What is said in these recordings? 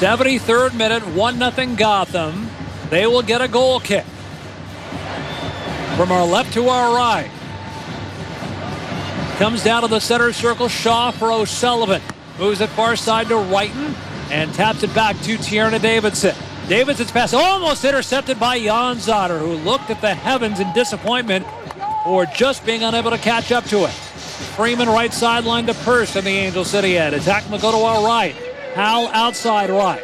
73rd minute, 1-0 Gotham. They will get a goal kick. From our left to our right. Comes down to the center circle. Shaw for O'Sullivan. Moves it far side to Wrighton and taps it back to Tierna Davidson. Davidson's pass almost intercepted by Janzadar, who looked at the heavens in disappointment for just being unable to catch up to it. Freeman right sideline to Purse in the Angel City end. Attack will go to our right. Howell outside right.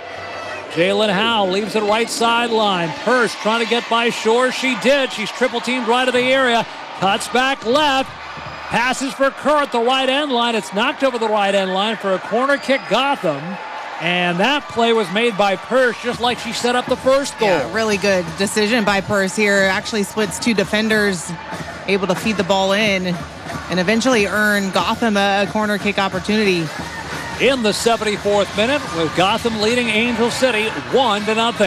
Jalen Howell leaves it right sideline. Purse trying to get by Shore. She did. She's triple teamed right of the area. Cuts back left. Passes for Kerr at the right end line. It's knocked over the right end line for a corner kick Gotham. And that play was made by Purse just like she set up the first goal. Yeah, really good decision by Purse here. Actually splits two defenders, able to feed the ball in and eventually earn Gotham a corner kick opportunity. In the 74th minute, with Gotham leading Angel City 1-0.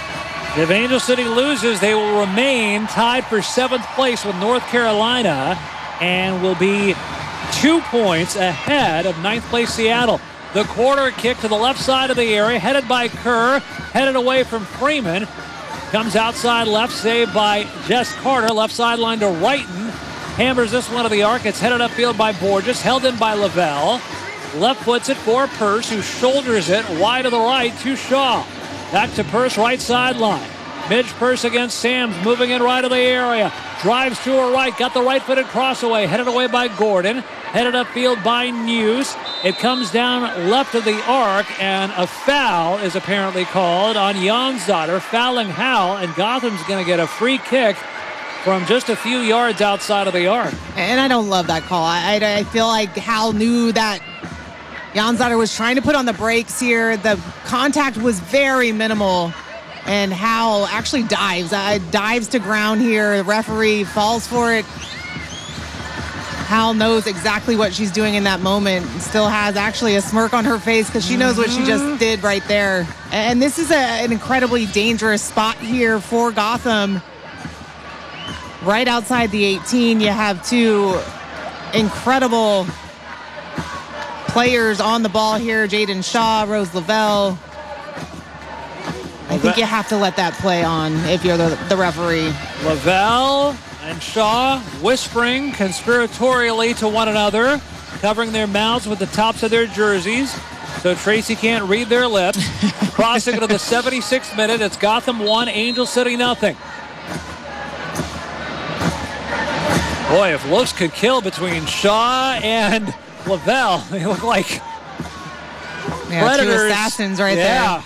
If Angel City loses, they will remain tied for 7th place with North Carolina and will be 2 points ahead of 9th place Seattle. The corner kick to the left side of the area, headed by Kerr, headed away from Freeman. Comes outside left, saved by Jess Carter. Left sideline to Wrighton. Hammers this one to the arc. It's headed upfield by Borges, held in by Lavelle. Left foots it for Purse, who shoulders it wide to the right to Shaw. Back to Purse, right sideline. Midge Purse against Sams, moving in right of the area. Drives to her right, got the right-footed cross away, headed away by Gordon. Headed upfield by News. It comes down left of the arc, and a foul is apparently called on Janzadar, fouling Howell, and Gotham's going to get a free kick from just a few yards outside of the arc. And I don't love that call. I feel like Howell knew that Janzadar was trying to put on the brakes here. The contact was very minimal, and Howell actually dives to ground here. The referee falls for it. Howell knows exactly what she's doing in that moment. Still has actually a smirk on her face because she knows what she just did right there. And this is an incredibly dangerous spot here for Gotham. Right outside the 18, you have two incredible players on the ball here. Jaden Shaw, Rose Lavelle. I think you have to let that play on if you're the referee. Lavelle and Shaw whispering conspiratorially to one another, covering their mouths with the tops of their jerseys so Tracy can't read their lips. Crossing into the 76th minute, it's Gotham 1, Angel City 0. Boy, if looks could kill between Shaw and Lavelle, they look like predators. Two assassins right there.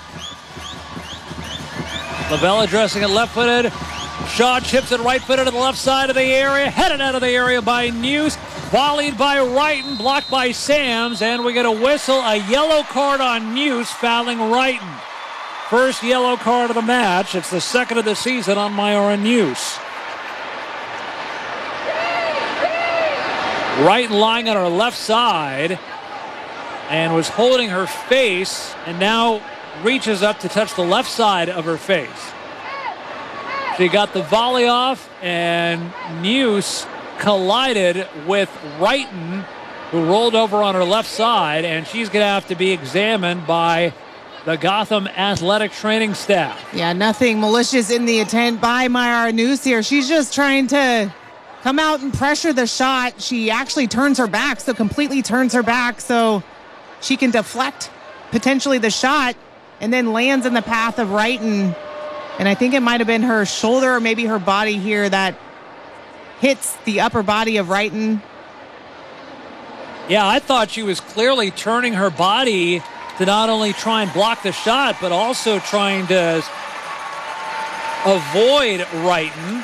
Lavelle addressing it left-footed. Shaw chips it right-footed to the left side of the area. Headed out of the area by News. Volleyed by Wrighton. Blocked by Sams. And we get a whistle. A yellow card on News, fouling Wrighton. First yellow card of the match. It's the second of the season on Myra News. Wrighton lying on her left side and was holding her face and now reaches up to touch the left side of her face. She got the volley off, and News collided with Wrighton, who rolled over on her left side, and she's going to have to be examined by the Gotham athletic training staff. Yeah, nothing malicious in the intent by Myra News here. She's just trying to come out and pressure the shot. She actually turns her back, so completely turns her back so she can deflect potentially the shot, and then lands in the path of Wrighton. And I think it might have been her shoulder or maybe her body here that hits the upper body of Wrighton. Yeah, I thought she was clearly turning her body to not only try and block the shot, but also trying to avoid Wrighton.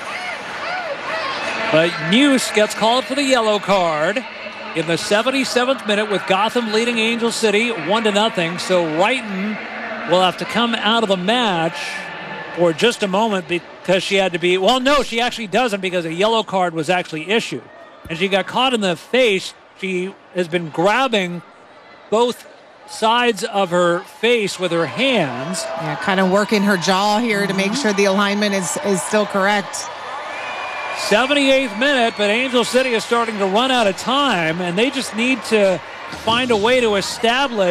But News gets called for the yellow card in the 77th minute with Gotham leading Angel City 1-0. So Wrighton will have to come out of the match for just a moment because she had to be... Well, no, she actually doesn't because a yellow card was actually issued. And she got caught in the face. She has been grabbing both sides of her face with her hands. Yeah, kind of working her jaw here to make sure the alignment is still correct. 78th minute, but Angel City is starting to run out of time, and they just need to find a way to establish